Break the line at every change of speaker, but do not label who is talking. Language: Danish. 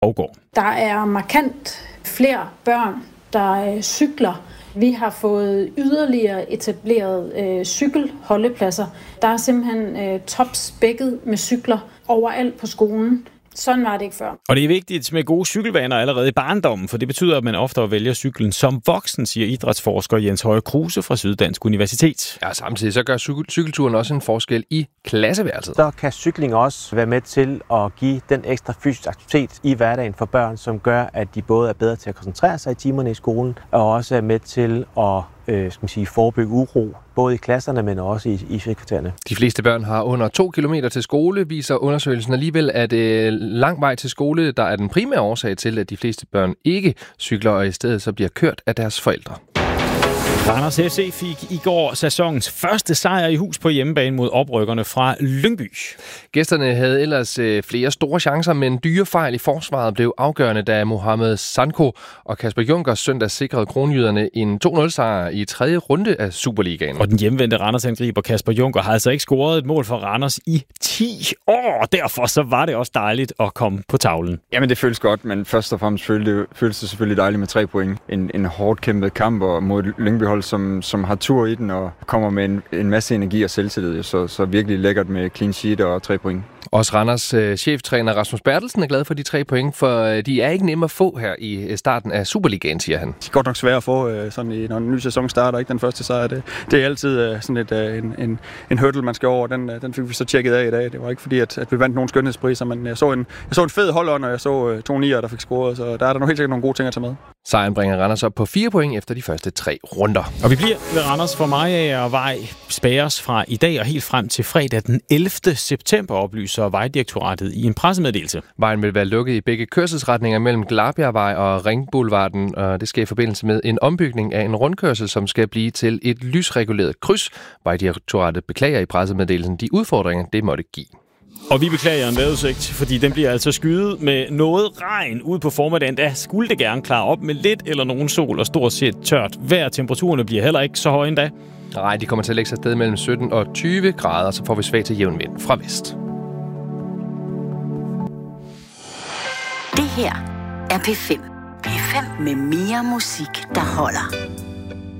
Skovgaard.
Der er markant flere børn, der cykler. Vi har fået yderligere etableret cykelholdepladser. Der er simpelthen topspækket med cykler overalt på skolen. Sådan var det ikke før.
Og det er vigtigt med gode cykelvaner allerede i barndommen, for det betyder, at man oftere vælger cyklen som voksen, siger idrætsforsker Jens Høje Kruse fra Syddansk Universitet.
Ja, samtidig så gør cykelturen også en forskel i klasseværelset.
Så kan cykling også være med til at give den ekstra fysisk aktivitet i hverdagen for børn, som gør, at de både er bedre til at koncentrere sig i timerne i skolen, og også er med til at forebygge uro, både i klasserne, men også i frikvartererne.
De fleste børn har under 2 kilometer til skole, viser undersøgelsen alligevel, at lang vej til skole, der er den primære årsag til, at de fleste børn ikke cykler, og i stedet så bliver kørt af deres forældre.
Randers FC fik i går sæsonens første sejr i hus på hjemmebane mod oprykkerne fra Lyngby.
Gæsterne havde ellers flere store chancer, men dyre fejl i forsvaret blev afgørende, da Mohamed Sanko og Kasper Junker søndag sikrede kronjyderne en 2-0-sejr i 3. runde af Superligaen.
Og den hjemvendte Randers-angriber Kasper Junker har altså ikke scoret et mål for Randers i 10 år. Derfor så var det også dejligt at komme på tavlen.
Jamen det føles godt, men først og fremmest føles det selvfølgelig dejligt med 3 point. En hårdt kæmpet kamp og mod Lyngby hold, som har tur i den og kommer med en masse energi og selvtillid. Så virkelig lækkert med clean sheet og 3 point.
Også Randers cheftræner Rasmus Bertelsen er glad for de 3 point, for de er ikke nemme at få her i starten af Superligaen, siger han.
Det er godt nok svært at få, når en ny sæson starter, ikke den første sejr. Det er altid sådan en hurdle, man skal over. Den fik vi så tjekket af i dag. Det var ikke fordi, at vi vandt nogle skønhedspriser, men jeg så en fed holdånd, og jeg så 2 nier, der fik scoret, så der er der helt sikkert nogle gode ting at tage med.
Sejren bringer Randers op på 4 point efter de første 3 runder.
Og vi bliver ved Randers for Mariagervej spærres fra i dag og helt frem til fredag den 11. september, oplyser Vejdirektoratet i en pressemeddelelse.
Vejen vil være lukket i begge kørselsretninger mellem Glabjergvej og Ringboulevarden, og det sker i forbindelse med en ombygning af en rundkørsel, som skal blive til et lysreguleret kryds. Vejdirektoratet beklager i pressemeddelelsen de udfordringer, det måtte give.
Og vi beklager en vejrudsigt, fordi den bliver altså skyet med noget regn ud på formiddagen. Der skulle det gerne klare op med lidt eller nogen sol og stort set tørt vejr. Temperaturerne bliver heller ikke så høje endda.
Nej, de kommer til at lægge sig sted mellem 17 og 20 grader, så får vi svag til jævn vind fra vest.
Det her er P5. P5 med mere musik, der holder.